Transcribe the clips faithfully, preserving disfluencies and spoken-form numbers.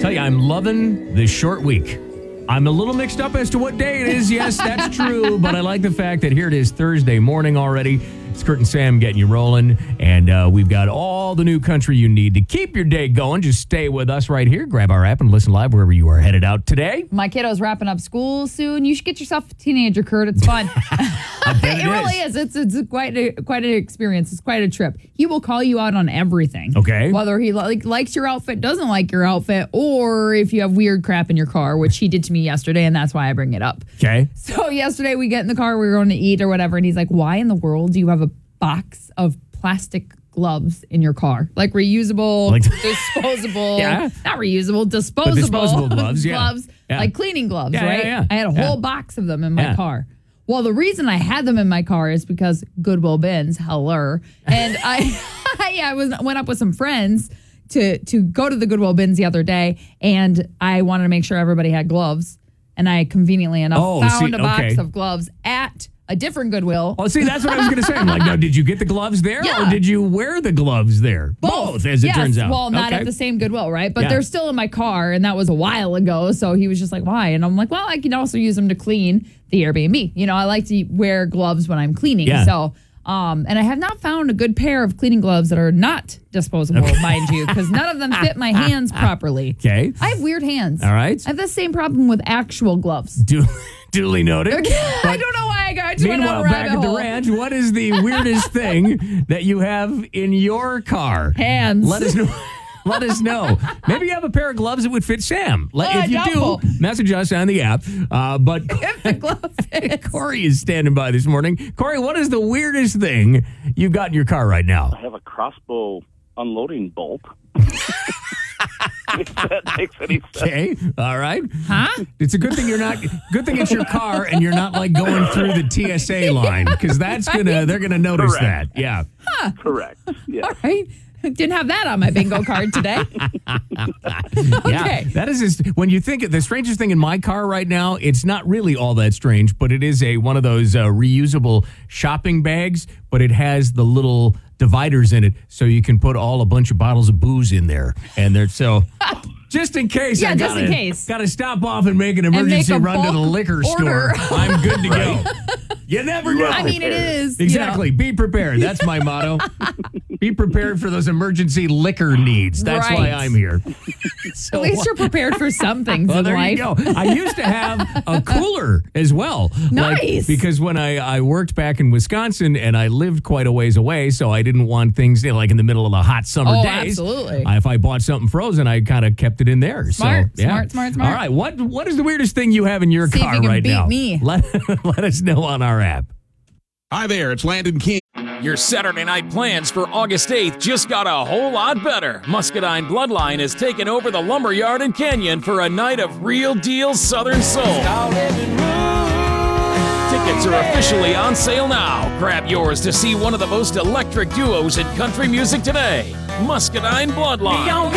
tell you, I'm loving this short week. I'm a little mixed up as to what day it is. Yes, that's true. But I like the fact that here it is Thursday morning already. It's Kurt and Sam getting you rolling. And uh, we've got all the new country you need to keep your day going. Just stay with us right here. Grab our app and listen live wherever you are headed out today. My kiddo's wrapping up school soon. You should get yourself a teenager, Kurt. It's fun. I bet it, it really is. is. It's it's quite a quite an experience. It's quite a trip. He will call you out on everything. Okay. Whether he like likes your outfit, doesn't like your outfit, or if you have weird crap in your car, which he did to me yesterday, and that's why I bring it up. Okay. So yesterday we get in the car, we were going to eat or whatever, and he's like, "Why in the world do you have a box of plastic gloves in your car? Like reusable, Like- disposable, Yeah. not reusable, disposable, disposable gloves, yeah. gloves, Yeah. like cleaning gloves, Yeah, yeah, right? yeah. I had a Yeah. whole box of them in my Yeah. car. Well, the reason I had them in my car is because Goodwill bins, hello, and I, yeah, I was went up with some friends to to go to the Goodwill bins the other day, and I wanted to make sure everybody had gloves, and I conveniently enough Oh, found see, a box okay. of gloves at a different Goodwill. Oh, see, that's what I was going to say. I'm like, now, did you get the gloves there Yeah. or did you wear the gloves there? Both, as it yes, turns out. Well, not Okay. at the same Goodwill, right? But Yeah. they're still in my car, and that was a while ago. So he was just like, why? And I'm like, well, I can also use them to clean the Airbnb. You know, I like to wear gloves when I'm cleaning. Yeah. So, um, and I have not found a good pair of cleaning gloves that are not disposable, mind you, because none of them fit my hands properly. Okay. I have weird hands. All right. I have the same problem with actual gloves. Du- duly noted. I But don't know why I got I just went meanwhile, down a back rabbit at the hole. ranch, what is the weirdest thing that you have in your car? Hands. Let us know. Let us know. Maybe you have a pair of gloves that would fit Sam. Let, Oh, if you doubtful. do, message us on the app. Uh, but If the glove fits. Corey is standing by this morning. Corey, what is the weirdest thing you've got in your car right now? I have a crossbow unloading bolt. If that makes any sense. Okay, all right. Huh? It's a good thing you're not. Good thing it's your car and you're not like going through the T S A line because that's gonna. They're gonna notice Correct. that. Yeah. Correct. Yeah. All right. Didn't have that on my bingo card today. Yeah, Okay. that is just, when you think the strangest thing in my car right now. It's not really all that strange, but it is a one of those uh, reusable shopping bags, but it has the little dividers in it, so you can put all a bunch of bottles of booze in there, and they're so. Just in case, Yeah, I just gotta, in case. Gotta stop off and make an make emergency a run to the bulk liquor order. store. I'm good to go. You never know. I mean, it is. you know. Exactly. Be prepared. That's my motto. Be prepared for those emergency liquor needs. That's why Right. I'm here. So, At least you're prepared for some things well, in there life. you go. I used to have a cooler as well. Like, Nice. because when I, I worked back in Wisconsin and I lived quite a ways away, so I didn't want things you know, like in the middle of the hot summer Oh, days. absolutely. I, if I bought something frozen, I kind of kept it in there. Smart, so, yeah. smart, smart, smart. All right. What What is the weirdest thing you have in your See if car you can right beat now? me. Let, let us know on our app. Hi there, it's Landon King. Your Saturday night plans for August eighth just got a whole lot better. Muscadine Bloodline has taken over the Lumberyard in Canyon for a night of real deal Southern soul. Tickets are officially on sale now. Grab yours to see one of the most electric duos in country music today, Muscadine Bloodline.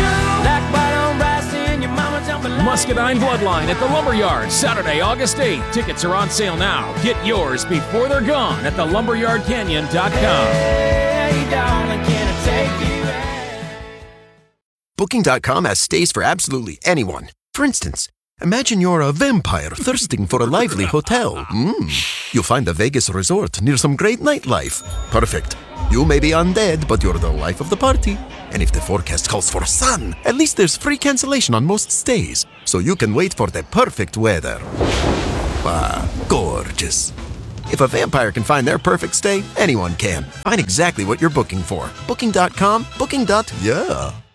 Muscadine Bloodline at the Lumberyard, Saturday, August eighth. Tickets are on sale now. Get yours before they're gone at the lumberyard canyon dot com. Booking dot com has stays for absolutely anyone. For instance, imagine you're a vampire thirsting for a lively hotel. Mm. You'll find a Vegas resort near some great nightlife. Perfect. You may be undead, but you're the life of the party. And if the forecast calls for sun, at least there's free cancellation on most stays, so you can wait for the perfect weather. Ah, gorgeous. If a vampire can find their perfect stay, anyone can. Find exactly what you're booking for. Booking dot com, booking. Yeah.